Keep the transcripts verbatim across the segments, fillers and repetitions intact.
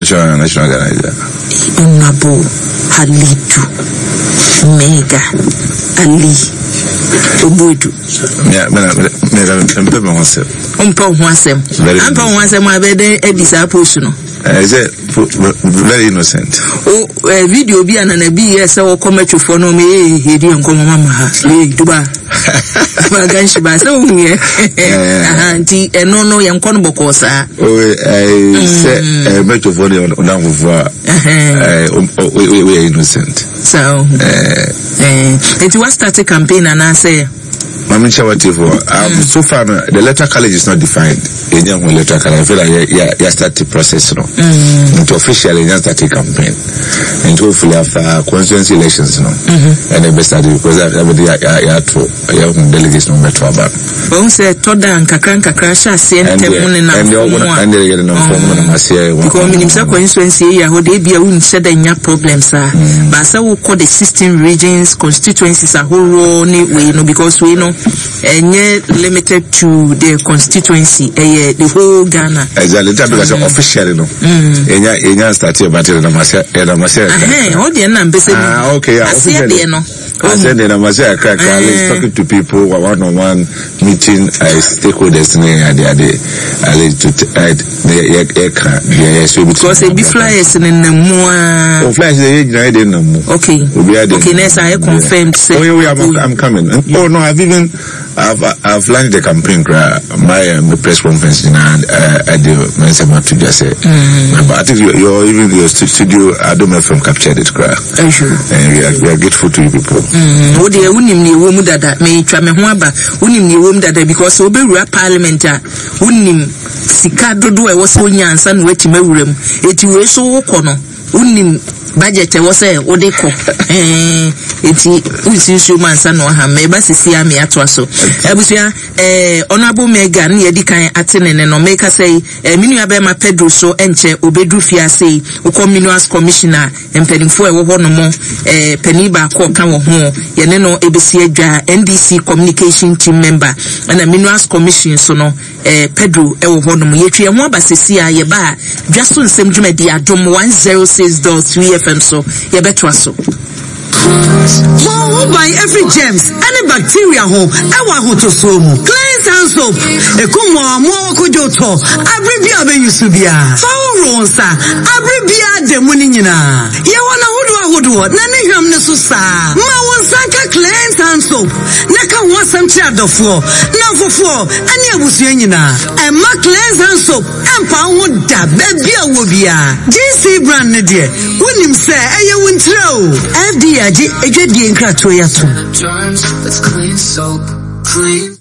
national national organizer. Honorable Halidu Mega Ali Obudu. Yeah, me me me me myself. Umpa Huasem. Umpa Huasem abede edisa post no. Is it very innocent? Oh, video be an and be yes, or come to for no me, he didn't come mama. Duba. Magashi by so yeah. Auntie, and no, no, young Conbocosa. Oh, I said, make your body on down with we are innocent. So, it was started campaign and I say, Mami Chawativo, um, so far the electoral college is not defined. In young electoral college, I feel like yeah, yeah, start the process, no. Mm. Into officially just start the campaign. And hopefully after constituency elections, no. Mm-hmm. And the best study because everybody yeah yeah to yeah delegates no better about. But say toda and kakran kakra sha se ntemu ne na. And the and the get no form no masia. Because minimum constituency yeah ho dey bia won say the nya problems ah. But say we call the sixteen regions constituencies a whole ni we no because we know and yet limited to the constituency, uh, the whole Ghana. Exactly, because mm. officially, no. And ya started about it, and I'm saying, oh, the number, ah, okay, officially, no. I said, and I'm saying, talking to people, one on one meeting, I stakeholders, and the other, I like to add the aircraft, because they be flyers in the more. Oh, flyers, they didn't know. Okay, okay, next I confirmed. Oh, I'm coming. Oh, no, I've even. I've I've launched the campaign. My um, the press conference in and uh, at the Mensama to just say. But I think you're, you're even your studio. I don't know from captured it. Cry. Sure. And we are we are grateful to you people. Oh, dear, unim ni womu dada. Me try me huaba. Unim ni womu dada because obe rua parliament a unim sika dodo e woso nyansa no wechi mawurem. Eti we so wokono. Unim budget e wose odeko eh eti usi so mansa no ha me ba sisi am ya to so ebusia eh honorable mega na ye di kan atenene no make say eh minu abema Pedro so enche obedu fiase ukominuas commissioner empenifo e wo ho no mo eh pani ba ko kan wo ho ye ne no ebesi adwa N D C communication team member na minuas commission so no eh Pedro e wo ho no mo ye twe ho abasisi a ye ba dwaso nsem dwuma di adom one oh six point three F M so ye beto aso. Wow, by every germs, any bacteria home, I want to so cleanse and soap. A kuma more kujoto, abribia be yusubia. Fauronsa, abribia de munina. Ya wana hudwa hudwa, nani ham nesusa. Ma wansaka cleanse and soap. Naka wansam chado flo, na for floor, any abusienina. And ma cleanse and soap, and pound da bebia wobia. G C brand nedia, wunim say, aye wintro. F D I Ejedi enkrato yaso. Let's clean soap, clean.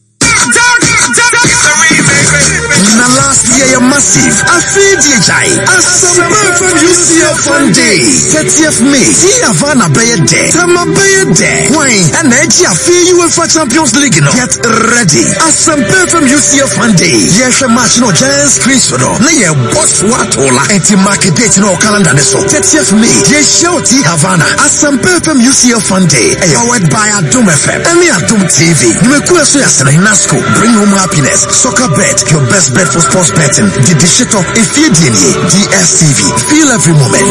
Na last year you're massive. I feel D H I. Asambe from U C F one day. thirtieth May. See Havana Bay Day. Tama Bay Day. Wine. And Eji I feel UEFA Champions League. No. Get ready. Asambe from U C F one day. Yes, a match no Giants Chris no. Na ye boss watola. Enti market date no calendar neso. thirtieth May. Yes, show T Havana. Asambe from U C F one day. Powered by Adum F M. Emi Adum T V. You may call us yesterday in Nasco. Bring home happiness. Soccer bet. Your best bet for sports betting. The Dishito if you D N A. D S T V. Feel every moment.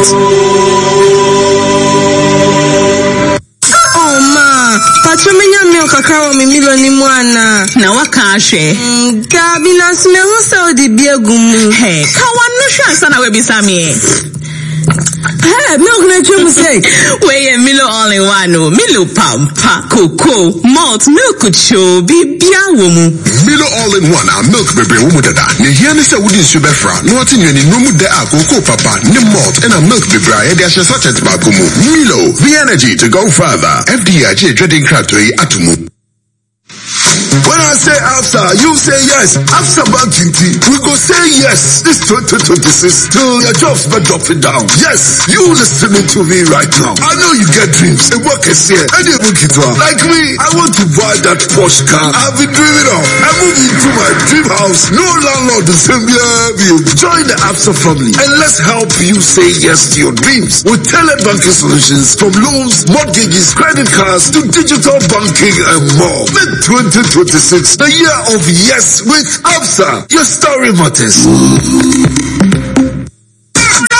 Oh ma, Patromenya milk akawa mi milo ni mwana. Na waka ashe. Mm, gabi na sime husa odi biegumu. Hey, kawa nusha sana webisami. Hey, milk na chumu say. Weye Milo all in one. No. Milo pampa, cocoa, malt, milk show, bibia womu. Milo all in one. Our milk bebe womu dada. Ni hiani se wudi subefra. No ati nyoni nomu de a cocoa papa, ni malt, and a milk bebe a yedi ashe sachet bagumu. Milo, the energy to go further. F D I J dreading kratoi atumu. When I say after, you say yes. After Bank G T, we go say yes. This twenty twenty-six, till your jobs but drop it down. Yes, you listening to me right now. I know you get dreams. A work is here. And you book it one. Like me, I want to buy that Porsche car. I've been dreaming of. I moved into my dream house. No landlord is in you. Join the After family and let's help you say yes to your dreams with tailored banking solutions from loans, mortgages, credit cards to digital banking and more. Make twenty twenty-six the year of yes with Absa. Your story matters.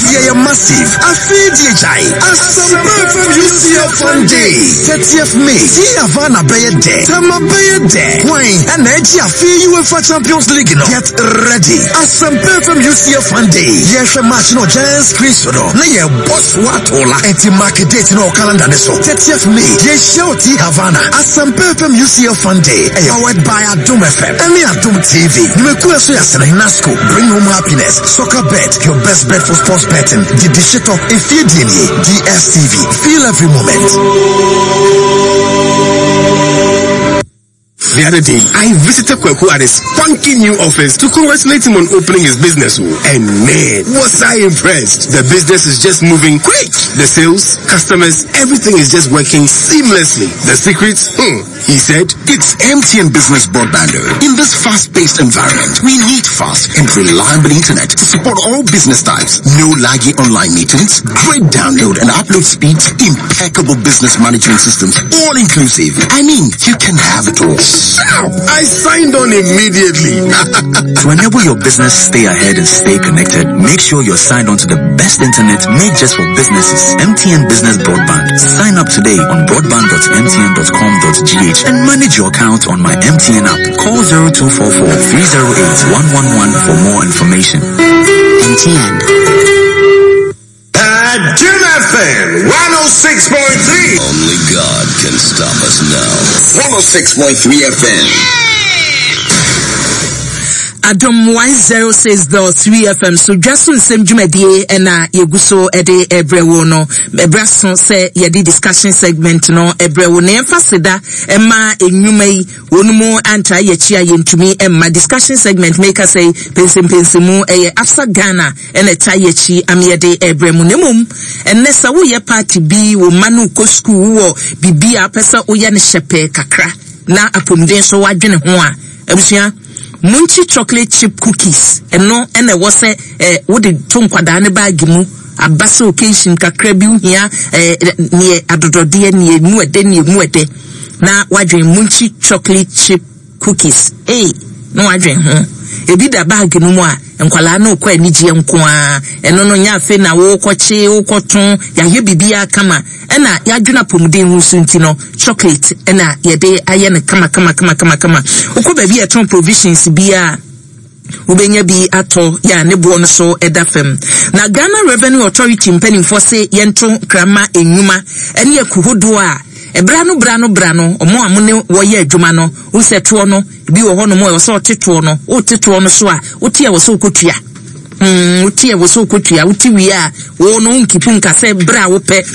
yeah, massive. I feel D H I. Asampa F M U C L Fun Day. thirtieth May. See Havana Bayer Day. Tama Bayer Day. Wine and Edge. I feel UEFA Champions League. No. Get ready. Asampa F M U C L Fun Day. Yes, a match no Giants Christo. Na ye boss watola. Eti market date no calendar neso. thirtieth May. Yes, show T Havana. Asampa F M U C L Fun Day. Powered by Adum F M. Emi Adum T V. Nimekuwa so yasena Nasco. Bring home happiness. Soccer bet. Your best bet for sports betting. The Dishito. If you D S T V. Feel every moment. The other day, I visited Kweku at his funky new office to congratulate him on opening his business. And man, was I impressed. The business is just moving quick. The sales, customers, everything is just working seamlessly. The secrets, hmm, he said, it's M T N Business Broadband. In this fast-paced environment, we need fast and reliable internet to support all business types. No laggy online meetings, great download and upload speeds, impeccable business management systems, all inclusive. I mean, you can have it all. I signed on immediately. To enable your business stay ahead and stay connected, make sure you're signed on to the best internet made just for businesses. M T N Business Broadband. Sign up today on broadband dot m t n dot com dot g h and manage your account on my M T N app. Call zero two four four, three zero eight, one one one for more information. M T N. Jim F M one oh six point three. Only God can stop us now. one oh six point three F M. Adom one oh six point three F M. So just on same Jumedie and na yeguso ede ebrewo no ebrason say yedi discussion segment no ebrewo na emfasida emma enyuma yi wonumu anta yechia yentumi emma discussion segment make us say pensim pensimu eye afsa Ghana ene ta yechi amyede ebremu nemum enne sa wo ye party bi wo manu ko school wo bibia pesa wo ye ne shepe kakra na apomden so wadwene ho a abusua Munchi chocolate chip cookies eno ene wo se eh wo de to nkwada ne bag mu abasa occasion kakra bi uhia eh ne adodode ne enu ede ne emu ede na wadwen munchi chocolate chip cookies eh no wadwen ho ebi da bag no mu a nkwala na okwa anigye nko a eno no nya afe na wo kwoche wo kwoton ya ye bibia kama ena ya dwuna pomuden hu sunti no chocolate ena ye de aye ne kama kama kama kama kama ukwa bia ton provisions bia ubenya bi ato ya ne bo no so edafem na Ghana Revenue Authority mpanimfo se yento krama enyuma ene yakuhodo a ebrano brano brano omo amune wo ye adwuma no wo seto no bi wo hono mo wo so teto no wo teto no so a wo tie wo so kotua mm wo tie wo so kotua wo ti wi a wo no nkipu nkase bra wo pe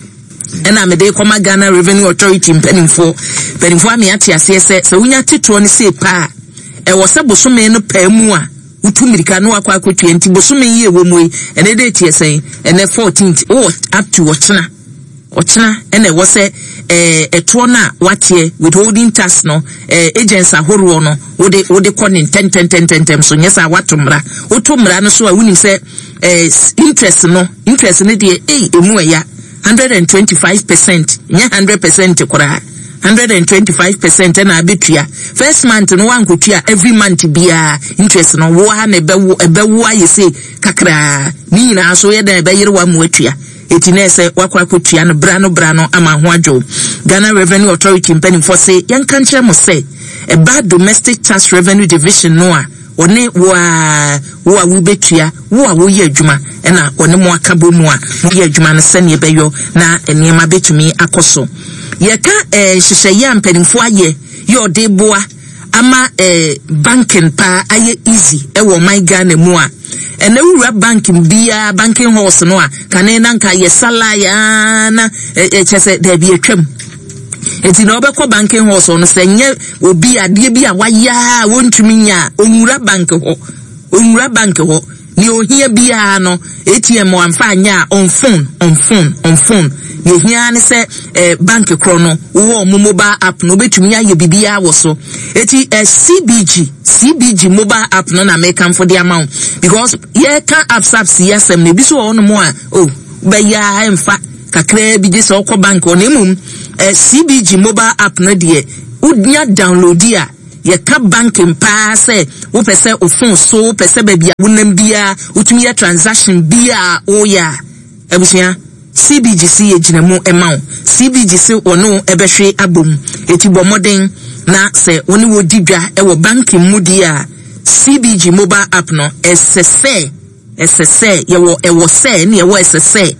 ena me de koma Ghana Revenue Authority mpanimfo mpanimfo ame ate ase se se wonya teto no se pa e wo se bosome no pa mu a utu mirika no akwa kotua nti bosome yi ewo mu ene de tie sen ene fourteenth oh up to ochina ochina ene wo se eh eto na watie withholding tax no eh agents ahoro no wo de wo de konin ten ten ten ten ten so nyesa watomra wotomra no so a wunim se eh interest no interest ne de eh emu ya one hundred twenty-five percent nya one hundred percent kura one hundred twenty-five percent na abetua first month no wan kotua every month bia interest no wo ha na ebewo ebewo ayese kakra ni na so ye da ebeyire wa mu atua etinese wakwa kotua no brano brano ama ho adwo Ghana Revenue Authority mpanimfo se yanka nche mo se e bad domestic tax revenue division no a one wa wa wo betua wo a wo ye adwuma na one mo akabo mu a wo ye adwuma no se ne beyo na enema betumi akoso yeka eh hyehyeye mpanimfo aye ye ode boa ama eh banking pa aye easy e wo my Ghana mu a ene wura banking bia banking house no a kane na nka ye sala ya na e chese da bi atwam enti na obekọ banking house no senye obi ade bi a waya wontumi nya onwura bank ho onwura bank ho ni ohia bia no A T M amfa anya on phone on phone on phone ye hia ne se eh, bank kro no wo mo mobile app no betumi aye bibia wo so eti eh, C B G C B G mobile app no na make am for the amount because ye can apps apps yesem ne bi so ono mo a oh be ya emfa kakra bi de so ko bank on emum eh, C B G mobile app no de unya download dia ye ka banking pa say wo pese ofon so pese ba bia wonam bia utumi ya transaction bia o ya abusia C B G C ye ginemu ema C B G C ono ebehwe abom eti bomoden na se woni wo didwa e wo banking mudi a C B G mobile app no ssse ssse ye wo e wo se ne ye wo ssse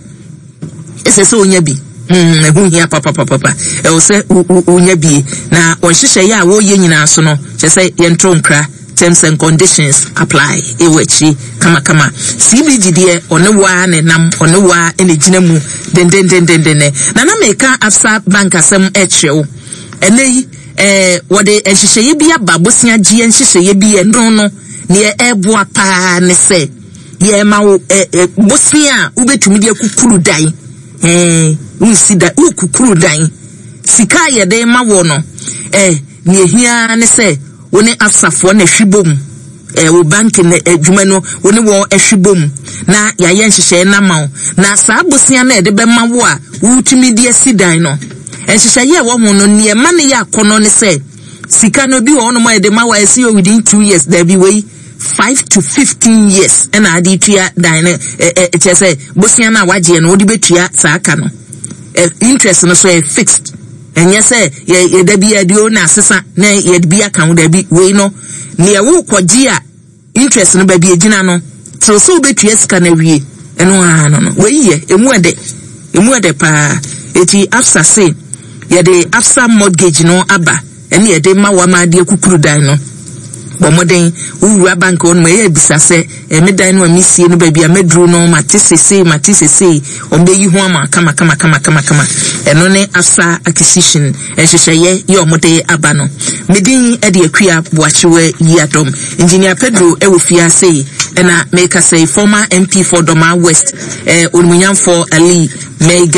ssse onya bi mm ehu hia papa papa papa e wo se onya bi na wo hihye ya wo ye nyina so no che se ye ntro nkra terms and conditions apply e wachi kama kama C B G de one wa ne nam one wa ene gina mu den den den den den na na meka Absa bank asem echew enei eh wode ehihye bi aba bosia gie ehihye bi enro no ne ebo apa ne se ye ma wo bosia ubetumi de kukuru dan eh usida ukukuru dan sika ye de ma wo no eh ne hia ne se woni asafo na hwibom eh wo bank na adwuma no woni wo ehwibom na ya ye nhihye na ma na saa bosia na de be ma wo a wutumi de asidan no nhihye ye wo ho no ne ma ne ya kono ne se sika no bi wo no ma de ma wa esi within two years there be way five to fifteen years and adi tua dan eh eh say bosia na waje no wo de betua saa ka no interest no so fixed. And yes, eh, ye de be a dio na sesa, na ye be account de be we no. Near wo kwajia interest no baby ejina no. So so be tuyes ka na wie. Eno no no. We ye emu ade. Emu ade pa eti Absa say ye de Absa mortgage no aba. Ene ye de ma wa ma de kukuru dan no. Bomoden uwura bank on me ye bisa se e me dan no amisie no baby amedru no matesese matesese ombe yi ho ama kama kama kama kama kama eno ne Absa acquisition e hwehweye ye omode aba no medin e de akua boachewe yadom engineer Pedro e wo fia sei ena make say former M P for Doma West eh onmunyam for Ali Mega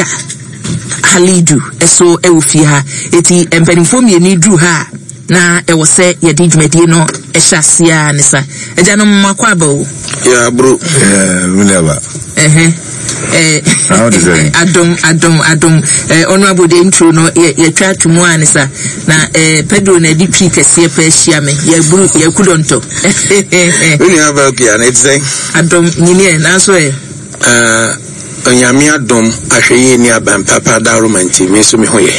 Halidu eso e wo fia eti empanifo mi ni dru ha na e wo se ye di dwumadi no e hyasia ne sa eja no makwa ba o ya bro eh whenever eh eh adom adom adom eh honorable de intro no ye twa to mu an sa na eh Pedro na di twi kese pa hia me ye buru ye kudonto whenever okay na it's say adom nyine na so eh eh onyame adom ahweye ni aban papa da romanti me so me hoye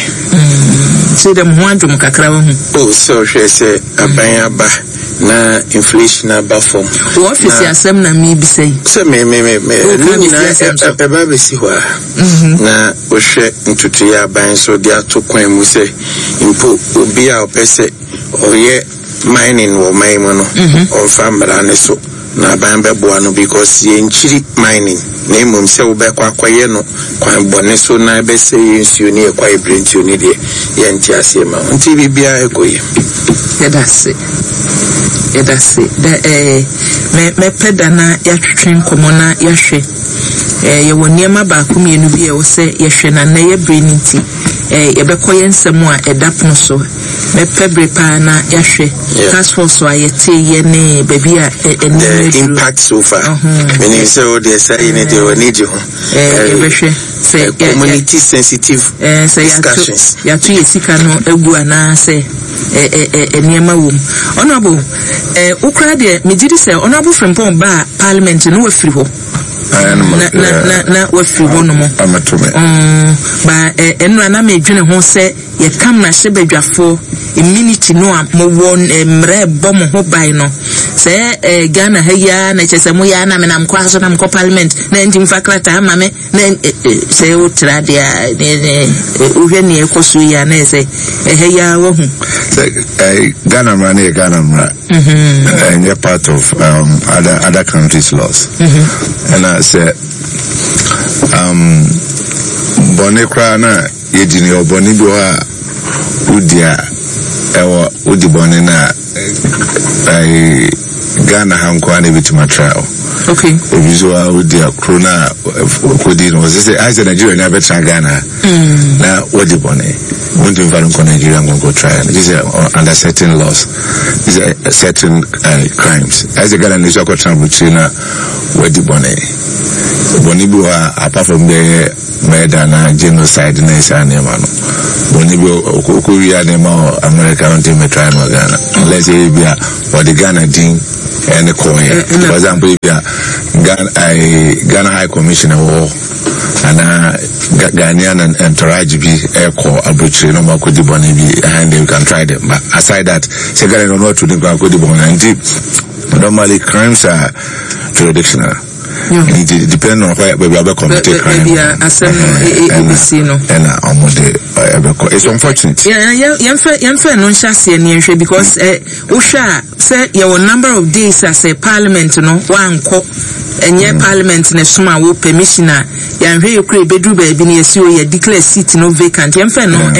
so dem ho adom kakra wo hu oh so hwe se aban aba na inflation aba form wo office asem na mi bi sei se me me me ni na e ba be si ho na wo hwe ntutu ya aban so dia to kwan mu se impo obi a opese oye mining wo mai mo no o famra ne so na aban be boa no because ye nchiri mining na emom se wo be kwa kwaye no kwan bone so na be se yensuo ne kwa ibrentio ne de ye nti ase ma nti bibia ekoye yedase yedase da eh me me peda na ya twetwen komo na ya hwe eh ye woni ma ba ko mienu bi e wo se ye hwe na na ye breni nti eh ye be koye nsem a edapono so me pebre pa na ya hwe task force a ye te ye ne baby a the impact so far meaning so they say in the need you eh be hwe say community sensitive eh say discussions ya tu ye sika no egu ana say eh eh eniema wom honorable eh ukra de mejidi say honorable frimpon ba parliament no wafiri ho na na na na wafiri ho no mo amatome um ba eh enra na medwene ho say ye kam na hye badwafo immunity no a mo won emre bom ho bai no say eh Ghana ha ya na chese mo ya na me na mkwa so na mkwa parliament na ndim fakrata ama me na say o trade a uhwe ne ekoso ya na say eh ya wo hu say Ghana man e Ghana man mhm and you're part of um other other countries laws mhm and I say um bonekra na yedini oboni bi wa udia ewo udi boni na ai Ghana hankwa na bitima trial okay visual udia krona kodi no say I say Nigeria na betra Ghana Now, what the money? When the environment in Nigeria, I'm going to go try. These are under certain laws. These are certain uh, crimes. As a Ghana nation, I'm going to what the money? Bonibu, apart from the murder and genocide, nice animal. Bonibu, Okuria, America, and Timmy try no Ghana. Unless it be what the Ghana ding and the coin. For example, if Ghana High Commissioner war and Ghanaian and Taraji be echo abuchi no more could boni be and you can try them. But aside that, say Ghana don't know to the could and normally crimes are jurisdictional. It depends on where we have committed crime. And it's unfortunate. Yeah, yeah, yeah, non chassis because Usha said your number of days as a parliament, no one co and yet parliament in a summer will permissioner. Yeah, very great bedroom baby near you declare seat no vacant. Yeah,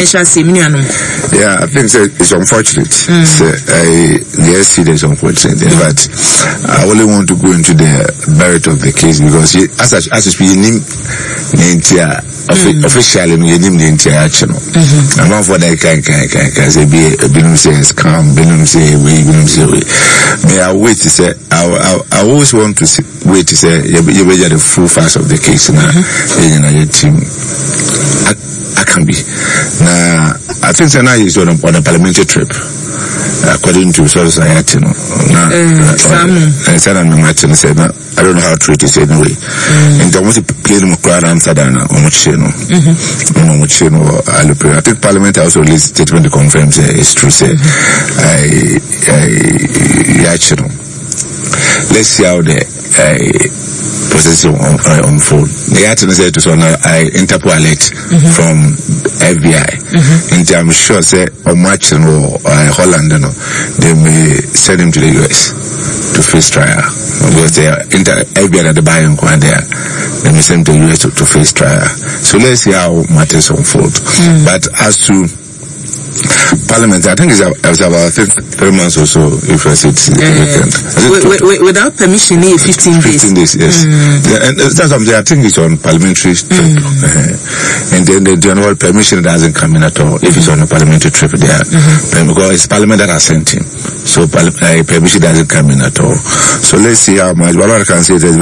I think it's unfortunate. I yes, it is unfortunate, but I only want to go into the merit of the case because he, as I, as I speak, him officially, me him the entire action. I'm not for that kind kind kind kind say be a binum say scam, binum say we, binum say we. May I wait to say I I, I always want to see, wait to say you you be the full face of the case now. In your team, I I can be now. I think so now is on a, on a parliamentary trip. According to society, no. Now, I said I'm not said I don't know how to it is anyway. And I want to play them crowd answer than on which channel. On which channel I think Parliament also released statement to confirm say it's true. Say I I yeah, let's see how the process unfold. The item said to son I Interpol alert from F B I. And I'm sure say on match or Holland, no, they may send him to the U S to face trial because they are inter F B I at the buy and there. They may send him to the U S to, to face trial. So let's see how matters unfold. Mm. But as to Parliament, I think it's about three months or so. If I said uh, without permission, fifteen days. Fifteen days, yes. Mm. Yeah, and that's something I think it's on parliamentary trip, mm. uh, and then the general permission doesn't come in at all if it's on a parliamentary trip there, mm-hmm. because it's Parliament that has sent him, so uh, permission doesn't come in at all. So let's see how much. What I can say is